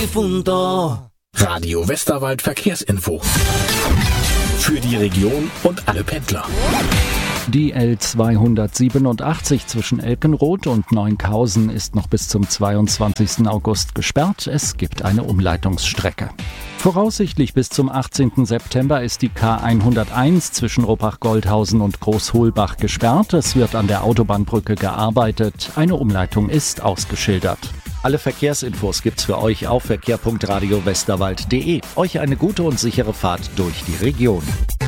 Radio Westerwald Verkehrsinfo. Für die Region und alle Pendler. Die L287 zwischen Elkenroth und Neunkausen ist noch bis zum 22. August gesperrt. Es gibt eine Umleitungsstrecke. Voraussichtlich bis zum 18. September ist die K101 zwischen Ruppach-Goldhausen und Großholbach gesperrt. Es wird an der Autobahnbrücke gearbeitet. Eine Umleitung ist ausgeschildert. Alle Verkehrsinfos gibt's für euch auf verkehr.radiowesterwald.de. Euch eine gute und sichere Fahrt durch die Region.